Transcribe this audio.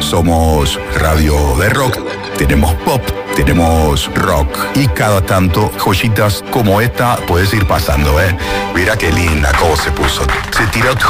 Somos radio de rock, tenemos pop, tenemos rock y cada tanto joyitas como esta puedes ir pasando, ¿eh? Mira qué linda cómo se puso. Se tiró